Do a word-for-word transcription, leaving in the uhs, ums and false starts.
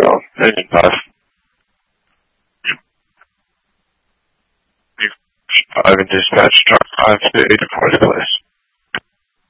go. Engine five. Five and dispatch, truck five to eight to forty place.